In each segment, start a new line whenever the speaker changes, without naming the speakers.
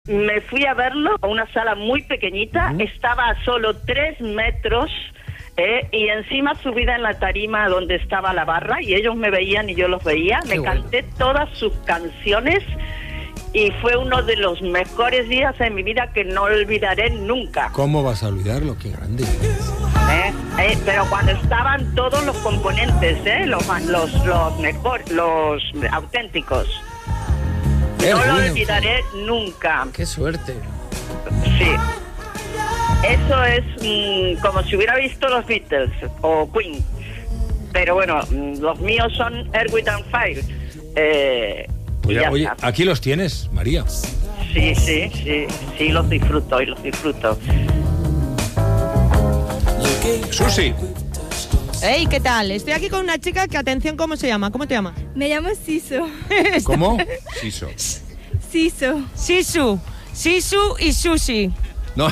Me fui a verlo a una sala muy pequeñita, estaba a solo 3 metros y encima subida en la tarima donde estaba la barra y ellos me veían y yo los veía. Me canté todas sus canciones y fue uno de los mejores días de mi vida que no olvidaré nunca.
¿Cómo vas a olvidarlo? ¡Qué grande!
Pero cuando estaban todos los componentes, los mejores, los auténticos. No lo olvidaré nunca.
¡Qué suerte!
Sí. Eso es como si hubiera visto los Beatles o Queen. Pero bueno, los míos son Earth, Wind and Fire.
Oye, aquí los tienes, María.
Sí, los disfruto.
Susi.
Hey, ¿qué tal? Estoy aquí con una chica que, atención, ¿cómo se llama? ¿Cómo te llamas?
Me llamo Siso.
¿Cómo? Siso.
Sisu y Susi.
No.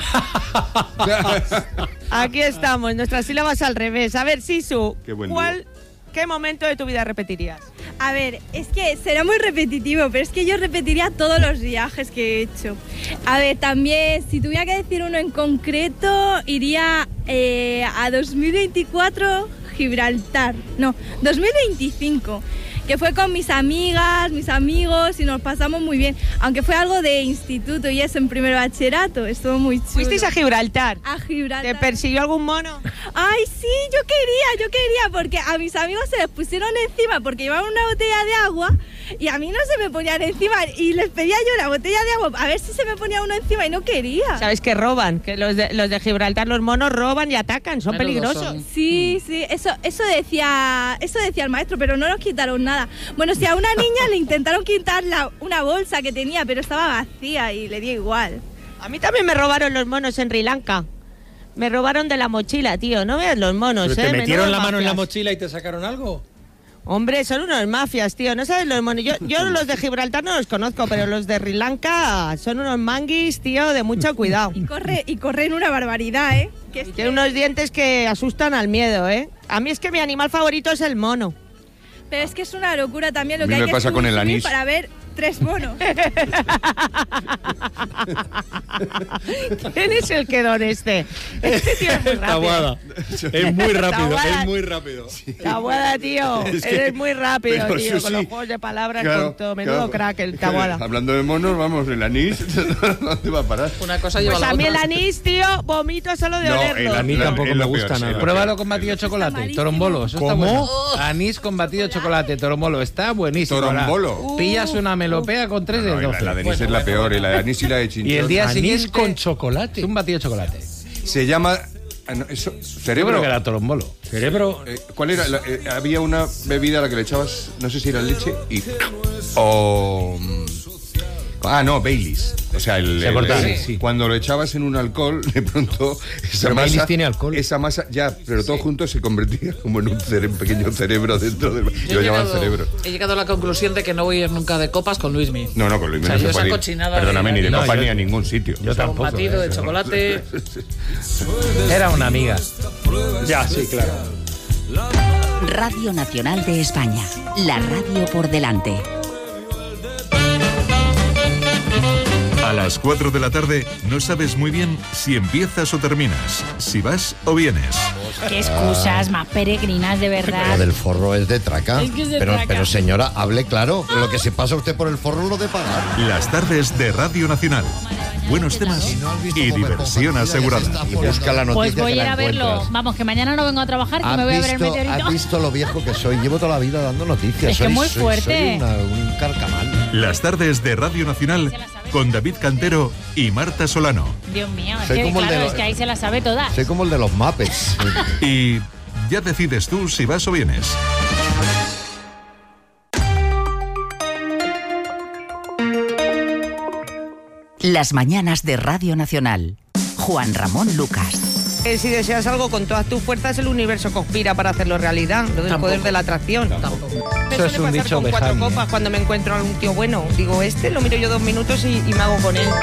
Aquí estamos, nuestras sílabas al revés. A ver, Sisu, ¿qué momento de tu vida repetirías?
A ver, es que será muy repetitivo, pero es que yo repetiría todos los viajes que he hecho. A ver, también, si tuviera que decir uno en concreto, iría a 2024, Gibraltar. No, 2025, que fue con mis amigas, mis amigos y nos pasamos muy bien. Aunque fue algo de instituto y eso en primer bachillerato, estuvo muy chulo.
¿Fuisteis a Gibraltar?
A Gibraltar.
¿Te persiguió algún mono?
Ay, sí, yo quería, porque a mis amigos se les pusieron encima porque llevaban una botella de agua y a mí no se me ponían encima y les pedía yo la botella de agua a ver si se me ponía uno encima y no quería.
¿Sabes que roban? Que los de Gibraltar, los monos roban y atacan, son peligrosos.
Sí, eso decía el maestro, pero no nos quitaron nada. Bueno, si a una niña le intentaron quitar una bolsa que tenía, pero estaba vacía y le dio igual.
A mí también me robaron los monos en Sri Lanka. Me robaron de la mochila, tío. No veas los monos,
¿Pero te metieron la mano
mafias
en la mochila y te sacaron algo?
Hombre, son unos mafias, tío. No sabes los monos. Yo los de Gibraltar no los conozco, pero los de Sri Lanka son unos manguis, tío, de mucho cuidado.
Y corren una barbaridad, ¿eh?
Tiene unos dientes que asustan al miedo, ¿eh? A mí es que mi animal favorito es el mono.
Pero es que es una locura también lo que
hay
que
pasa con el anís
para ver 3 monos.
¿Quién es el quedón este? Este tío es muy rápido.
Taboada. Es muy rápido,
Taboada.
es muy rápido.
Taboada, tío. Eres muy rápido, tío,
Susi,
con los juegos de palabras,
claro,
con todo. Menudo crack el Taboada.
Hablando de monos, vamos, el anís, ¿dónde va a parar?
Una cosa lleva
Pues
la
a mí
otra.
el anís, tío, vomito solo de olerlo.
A mí tampoco me gusta nada.
Pruébalo con batido de chocolate, torombolo. Eso está bueno. Anís con batido de chocolate, torombolo. Está buenísimo.
Torombolo.
Pillas una melopea con 3 de 12.
La de anís es la peor, y la de anís y la de chinchón.
Y el día
Anís
siguiente
con chocolate.
es un batido de chocolate.
Se llama...
Yo
cerebro.
creo que era torombolo.
Cerebro. ¿Cuál era? Había una bebida a la que le echabas, no sé si era leche y... no, Baileys. O sea, cuando lo echabas en un alcohol, de pronto esa
Pero
masa...
Baileys tiene alcohol.
Esa masa, ya, pero todo junto se convertía como en un pequeño cerebro dentro del... Lo llamaban cerebro.
He llegado a la conclusión de que no voy a ir nunca de copas con Luismi.
No, con Luismi
O sea,
no
yo
se puede
esa
ir.
cochinada
Perdóname, ni de
No,
copa
yo-
ni a ningún sitio.
Yo
Con
tampoco.
batido de chocolate.
Era una amiga.
Ya, sí, claro.
Radio Nacional de España. La radio por delante.
A las 4 de la tarde no sabes muy bien si empiezas o terminas, si vas o vienes.
Qué excusas más peregrinas, de verdad.
Lo del forro es de traca.
Es que es de
pero,
traca.
pero señora, hable claro. Lo que se pasa usted por el forro lo de pagar.
Las tardes de Radio Nacional. Buenos temas y diversión asegurada.
Y busca la noticia
Pues voy
que
a ir
la
a verlo.
encuentras.
Vamos, que mañana no vengo a trabajar, que me voy a ver el meteorito.
¿Has visto lo viejo que soy? Llevo toda la vida dando noticias.
Es que muy fuerte.
Soy un carcamal.
Las tardes de Radio Nacional con David Cantero y Marta Solano.
Dios mío, es
Soy
que,
como el de
claro,
los-
es que ahí se la sabe toda.
Soy como el de los Muppets.
Y ya decides tú si vas o vienes.
Las mañanas de Radio Nacional. Juan Ramón Lucas.
Si deseas algo con todas tus fuerzas, el universo conspira para hacerlo realidad. Lo del poder de la atracción.
Eso es un dicho
con 4
vejami,
copas cuando me encuentro a un tío bueno. Digo, lo miro yo 2 minutos y me hago con él.